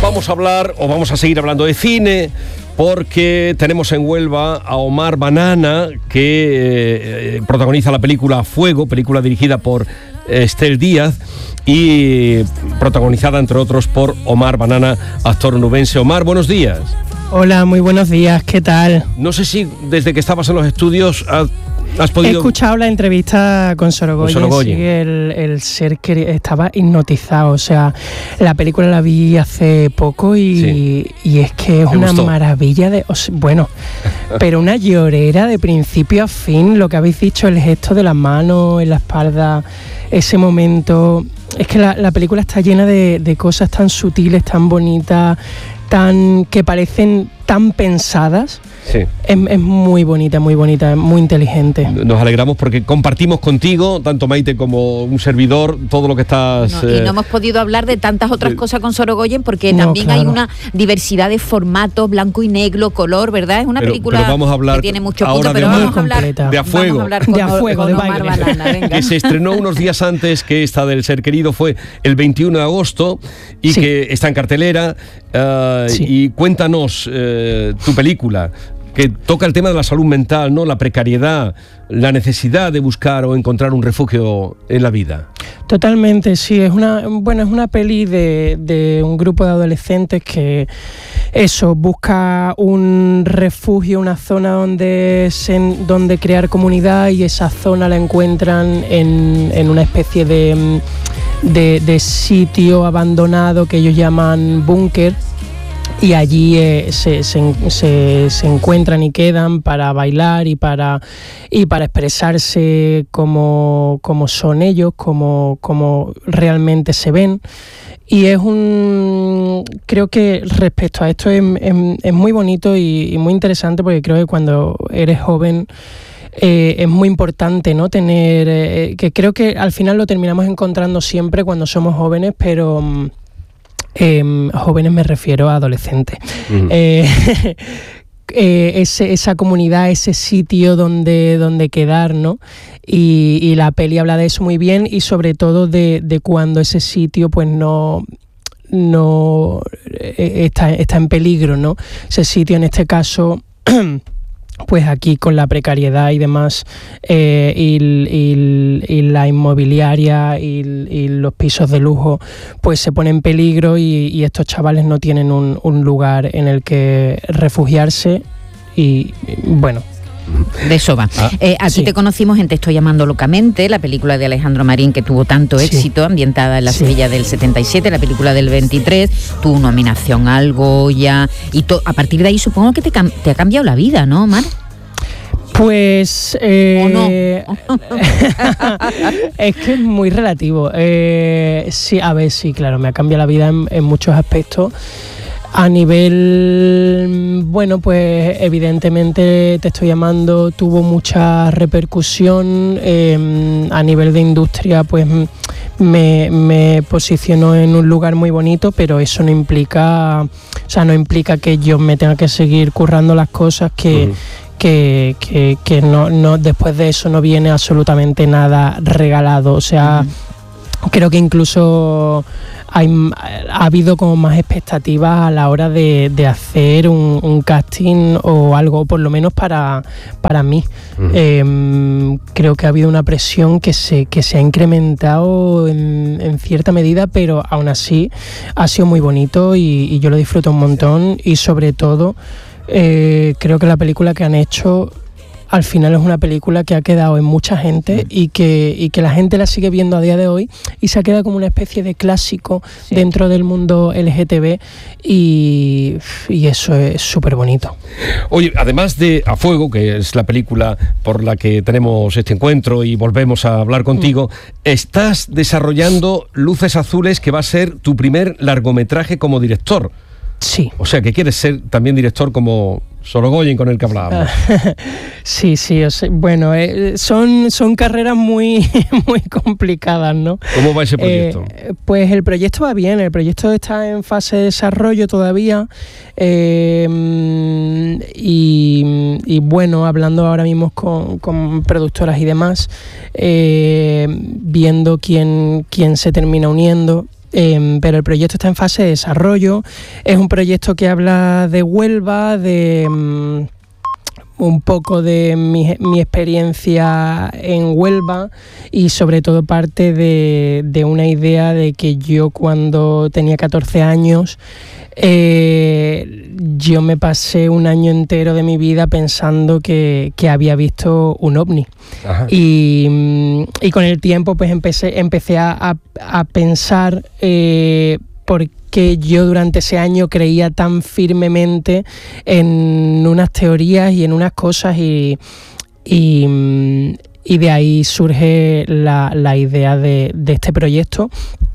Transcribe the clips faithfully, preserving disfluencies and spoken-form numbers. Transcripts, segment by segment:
vamos a hablar, o vamos a seguir hablando de cine, porque tenemos en Huelva a Omar Banana, que eh, protagoniza la película Fuego, película dirigida por Esther Díaz y protagonizada, entre otros, por Omar Banana, actor onubense. Omar, buenos días. Hola, muy buenos días, ¿qué tal? No sé si desde que estabas en los estudios has, has podido... He escuchado la entrevista con Sorogoyen, con Sorogoyen. Sí, el, el ser que estaba hipnotizado, o sea, la película la vi hace poco y, sí. y es que es una gustó? maravilla de... O sea, bueno, pero una llorera de principio a fin, lo que habéis dicho, el gesto de las manos en la espalda, ese momento... Es que la, la película está llena de, de cosas tan sutiles, tan bonitas, tan que parecen tan pensadas. Sí. Es, es muy bonita, muy bonita, muy inteligente. Nos alegramos porque compartimos contigo, tanto Maite como un servidor, todo lo que estás... No, eh... Y no hemos podido hablar de tantas otras eh... cosas con Sorogoyen porque no, también claro. hay una diversidad de formatos, blanco y negro, color, ¿verdad? Es una pero, película pero vamos a hablar que tiene mucho punto, pero vamos a hablar de A Fuego. Vamos a hablar con, de A Fuego, con de Omar Banana, venga. Que se estrenó unos días antes que esta del Ser Querido, fue el veintiuno de agosto y sí. que está en cartelera. Uh, sí. Y cuéntanos uh, tu película, que toca el tema de la salud mental, ¿no? La precariedad, la necesidad de buscar o encontrar un refugio en la vida. Totalmente, sí, es una, bueno, es una peli de, de un grupo de adolescentes que eso, busca un refugio, una zona donde, se, donde crear comunidad, y esa zona la encuentran en, en una especie de, de, de sitio abandonado que ellos llaman búnker. Y allí eh, se, se, se, se encuentran y quedan para bailar y para, y para expresarse como, como son ellos, como, como realmente se ven. Y es un... Creo que respecto a esto es, es, es muy bonito y, y muy interesante, porque creo que cuando eres joven... Eh, es muy importante, ¿no? Tener... Eh, que creo que al final lo terminamos encontrando siempre cuando somos jóvenes, pero... Eh, jóvenes me refiero a adolescentes. Uh-huh. eh, eh, ese, esa comunidad, ese sitio donde, donde quedar, ¿no? Y, y la peli habla de eso muy bien, y sobre todo de, de cuando ese sitio pues no... no eh, está, está en peligro, ¿no? Ese sitio, en este caso... pues aquí con la precariedad y demás, eh, y, y, y la inmobiliaria y, y los pisos de lujo, pues se pone en peligro, y, y estos chavales no tienen un, un lugar en el que refugiarse, y bueno... De eso va. Ah, eh, aquí sí. te conocimos en Te estoy llamando locamente, la película de Alejandro Marín que tuvo tanto sí. éxito, ambientada en la sí. Sevilla del setenta y siete, la película del veintitrés, tuvo nominación al Goya, y to- a partir de ahí supongo que te, cam- te ha cambiado la vida, ¿no, Omar? Pues... Eh, ¿O no? Es que es muy relativo. Eh, sí, a ver, sí, claro, me ha cambiado la vida en, en muchos aspectos. A nivel, bueno, pues evidentemente Te estoy llamando tuvo mucha repercusión, eh, a nivel de industria pues me, me posicionó en un lugar muy bonito, pero eso no implica, o sea, no implica que yo me tenga que seguir currando las cosas, que... Uh-huh. que, que, que no, no, después de eso no viene absolutamente nada regalado, o sea, uh-huh. creo que incluso hay, ha habido como más expectativas a la hora de, de hacer un, un casting o algo, por lo menos para, para mí. Uh-huh. Eh, creo que ha habido una presión que se, que se ha incrementado en, en cierta medida, pero aún así ha sido muy bonito, y, y yo lo disfruto un montón, y sobre todo eh, creo que la película que han hecho al final es una película que ha quedado en mucha gente, y que, y que la gente la sigue viendo a día de hoy, y se ha quedado como una especie de clásico sí. dentro del mundo L G T B, y, y eso es súper bonito. Oye, además de A Fuego, que es la película por la que tenemos este encuentro y volvemos a hablar contigo, mm. estás desarrollando Luces Azules, que va a ser tu primer largometraje como director. Sí. O sea, que quieres ser también director como Sorogoyen, con el que hablábamos. Sí, sí, o sea, bueno, eh, son, son carreras muy, muy complicadas, ¿no? ¿Cómo va ese proyecto? Eh, pues el proyecto va bien, el proyecto está en fase de desarrollo todavía, eh, y, y bueno, hablando ahora mismo con, con productoras y demás, eh, viendo quién, quién se termina uniendo. Eh, pero el proyecto está en fase de desarrollo. Es un proyecto que habla de Huelva, de um, un poco de mi, mi experiencia en Huelva y sobre todo parte de, de una idea de que yo cuando tenía catorce años eh, yo me pasé un año entero de mi vida pensando que, que había visto un ovni. Y, y con el tiempo pues empecé, empecé a, a, a pensar eh, por qué yo durante ese año creía tan firmemente en unas teorías y en unas cosas y, y, y de ahí surge la, la idea de, de este proyecto.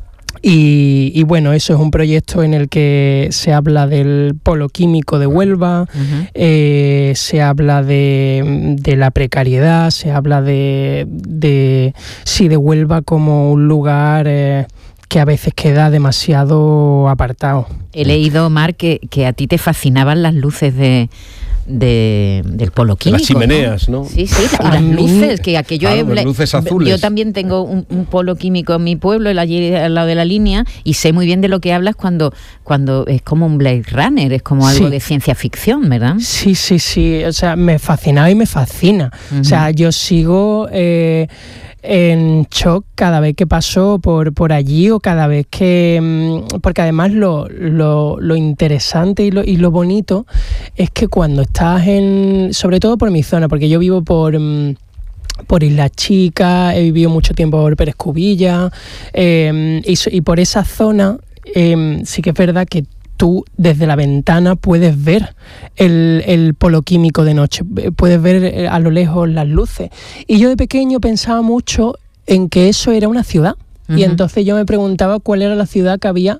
Y, y bueno, eso es un proyecto en el que se habla del polo químico de Huelva, uh-huh. eh, se habla de, de la precariedad, se habla de, de, sí, de Huelva como un lugar eh, que a veces queda demasiado apartado. He leído, Omar, que, que a ti te fascinaban las luces de... De, del polo químico, las chimeneas, ¿no? ¿no? Sí, sí, y las luces, que aquello claro, es... las luces azules. Yo también tengo un, un polo químico en mi pueblo, allí al lado de la línea, y sé muy bien de lo que hablas cuando, cuando es como un Blade Runner, es como algo sí. de ciencia ficción, ¿verdad? Sí, sí, sí, o sea, me fascinaba y me fascina. Uh-huh. O sea, yo sigo... Eh, en shock cada vez que paso por, por allí o cada vez que... Porque además lo, lo, lo interesante y lo, y lo bonito es que cuando estás en... Sobre todo por mi zona, porque yo vivo por... por Isla Chica, he vivido mucho tiempo por Pérez Cubilla eh, y, y por esa zona eh, sí que es verdad que tú desde la ventana puedes ver el, el polo químico de noche, puedes ver a lo lejos las luces. Y yo de pequeño pensaba mucho en que eso era una ciudad. Uh-huh. Y entonces yo me preguntaba cuál era la ciudad que había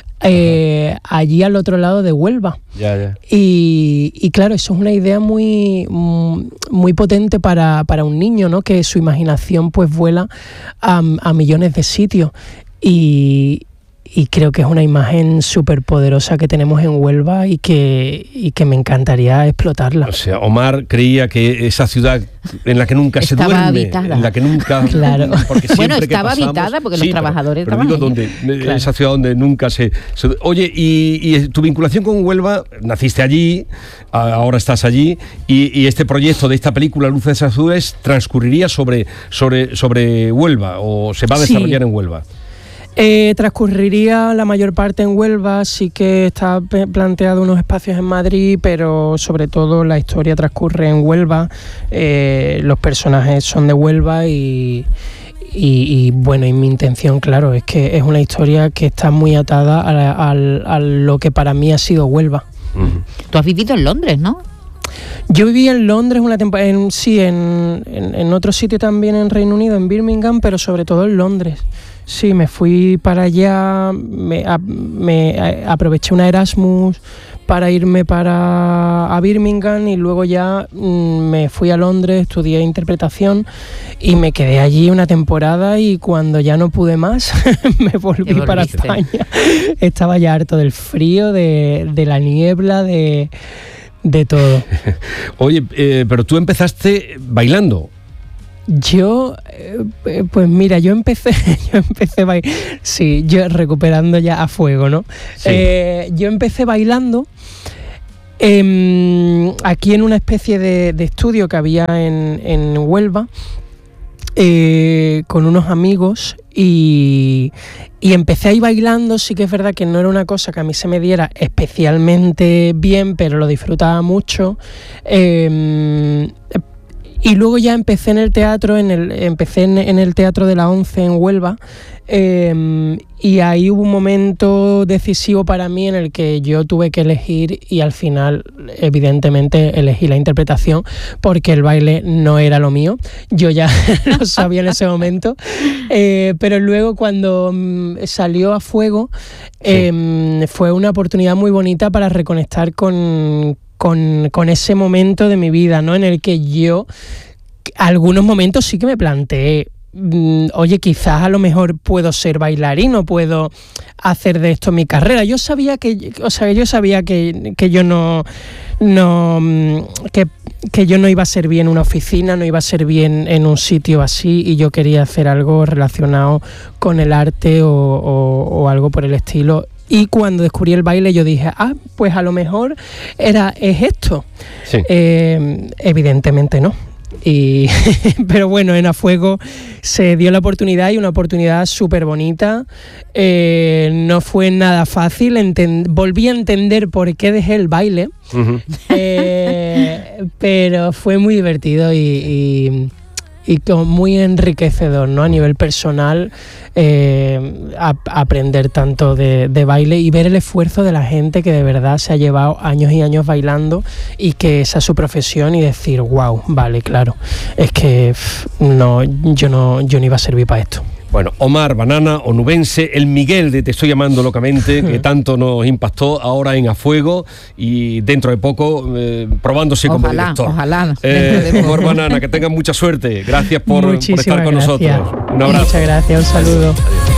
eh, allí al otro lado de Huelva. Ya, ya. Y, y claro, eso es una idea muy, muy potente para, para un niño, ¿no? Que su imaginación pues vuela a, a millones de sitios. Y... Y creo que es una imagen súper poderosa que tenemos en Huelva y que, y que me encantaría explotarla. O sea, Omar creía que esa ciudad en la que nunca estaba se duerme, habitada. en la que nunca... Claro. Porque bueno, estaba pasamos, habitada porque sí, los trabajadores pero, pero estaban digo, donde, claro. esa ciudad donde nunca se... se oye, y, y tu vinculación con Huelva, naciste allí, ahora estás allí, y, y este proyecto de esta película Luces Azules transcurriría sobre, sobre, sobre Huelva, o se va a desarrollar sí. en Huelva. Eh, transcurriría la mayor parte en Huelva, sí que está pe- planteado unos espacios en Madrid, pero sobre todo la historia transcurre en Huelva, eh, los personajes son de Huelva y, y, y bueno, y mi intención, claro, es que es una historia que está muy atada a, a, a lo que para mí ha sido Huelva. Uh-huh. Tú has vivido en Londres, ¿no? Yo viví en Londres una temporada, en, sí, en, en, en otro sitio también en Reino Unido, en Birmingham, pero sobre todo en Londres. Sí, me fui para allá, me, a, me a, aproveché una Erasmus para irme para a Birmingham y luego ya mm, me fui a Londres, estudié interpretación y me quedé allí una temporada y cuando ya no pude más me volví para España. Estaba ya harto del frío, de, de la niebla, de, de todo. Oye, eh, pero tú empezaste bailando. Yo, eh, pues mira, yo empecé, yo empecé bailando, sí, yo recuperando ya a fuego, ¿no? Sí. Eh, yo empecé bailando eh, aquí en una especie de, de estudio que había en, en Huelva eh, con unos amigos y, y empecé ahí bailando. Sí que es verdad que no era una cosa que a mí se me diera especialmente bien, pero lo disfrutaba mucho. Eh, Y luego ya empecé en el teatro, en el, empecé en, en el Teatro de la Once en Huelva, eh, y ahí hubo un momento decisivo para mí en el que yo tuve que elegir y al final, evidentemente, elegí la interpretación porque el baile no era lo mío. Yo ya lo sabía en ese momento, eh, pero luego cuando mm, salió A Fuego, eh, sí. fue una oportunidad muy bonita para reconectar con... Con, con ese momento de mi vida, ¿no? En el que yo, algunos momentos sí que me planteé mm, oye, quizás a lo mejor puedo ser bailarín o puedo hacer de esto mi carrera. Yo sabía que, o sea, yo sabía que, que yo no, no que, que yo no iba a ser bien en una oficina, no iba a ser bien en un sitio así, y yo quería hacer algo relacionado con el arte o, o, o algo por el estilo. Y cuando descubrí el baile yo dije, ah, pues a lo mejor era, es esto. Sí. Eh, evidentemente no. Y, pero bueno, en A Fuego se dio la oportunidad, y una oportunidad súper bonita. Eh, no fue nada fácil. Enten- volví a entender por qué dejé el baile. Uh-huh. eh, pero fue muy divertido y... y y muy enriquecedor, ¿no? A nivel personal, eh, a, aprender tanto de, de baile y ver el esfuerzo de la gente que de verdad se ha llevado años y años bailando, y que esa es su profesión, y decir, wow, vale, claro, es que pff, no, yo no, yo no iba a servir para esto. Bueno, Omar Banana, onubense, el Miguel de Te estoy llamando locamente, que tanto nos impactó, ahora en A Fuego, y dentro de poco eh, probándose ojalá, como director. Ojalá, eh, Omar Banana, que tengan mucha suerte. Gracias por, por estar con gracias. nosotros. Un abrazo. Muchas gracias, un saludo.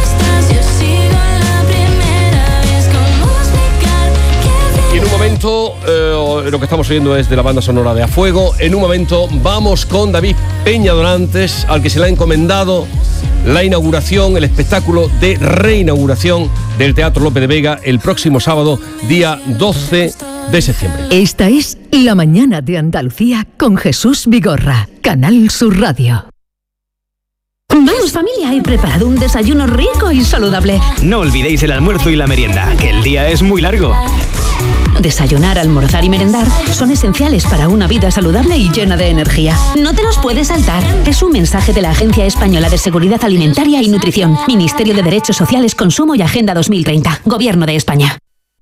Y en un momento, eh, lo que estamos oyendo es de la banda sonora de A Fuego. En un momento vamos con David Peña Dorantes, al que se le ha encomendado la inauguración, el espectáculo de reinauguración del Teatro Lope de Vega el próximo sábado, día doce de septiembre. Esta es La Mañana de Andalucía con Jesús Vigorra, Canal Sur Radio. Vamos, familia, he preparado un desayuno rico y saludable. No olvidéis el almuerzo y la merienda, que el día es muy largo. Desayunar, almorzar y merendar son esenciales para una vida saludable y llena de energía. No te los puedes saltar. Es un mensaje de la Agencia Española de Seguridad Alimentaria y Nutrición, Ministerio de Derechos Sociales, Consumo y Agenda dos mil treinta, Gobierno de España.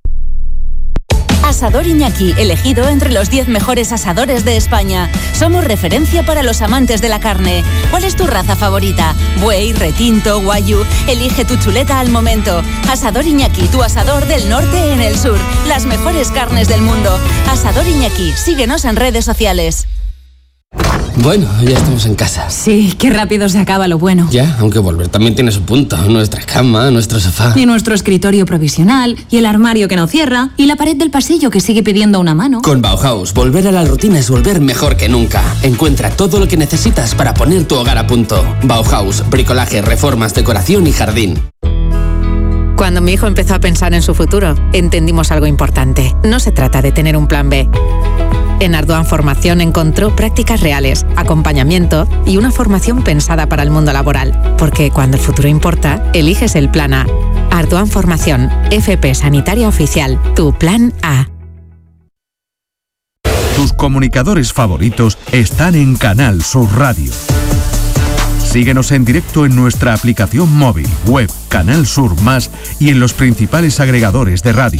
Asador Iñaki, elegido entre los diez mejores asadores de España. Somos referencia para los amantes de la carne. ¿Cuál es tu raza favorita? Buey, retinto, guayú. Elige tu chuleta al momento. Asador Iñaki, tu asador del norte en el sur. Las mejores carnes del mundo. Asador Iñaki, síguenos en redes sociales. Bueno, ya estamos en casa. Sí, qué rápido se acaba lo bueno. Ya, aunque volver también tiene su punto. Nuestra cama, nuestro sofá. Y nuestro escritorio provisional, y el armario que no cierra, y la pared del pasillo que sigue pidiendo una mano. Con Bauhaus, volver a la rutina es volver mejor que nunca. Encuentra todo lo que necesitas para poner tu hogar a punto. Bauhaus, bricolaje, reformas, decoración y jardín. Cuando mi hijo empezó a pensar en su futuro, entendimos algo importante. No se trata de tener un plan be. En Ardoan Formación encontró prácticas reales, acompañamiento y una formación pensada para el mundo laboral. Porque cuando el futuro importa, eliges el plan A. Ardoan Formación, F P Sanitaria Oficial, tu plan A. Tus comunicadores favoritos están en Canal Sur Radio. Síguenos en directo en nuestra aplicación móvil, web, Canal Sur Más y en los principales agregadores de radio.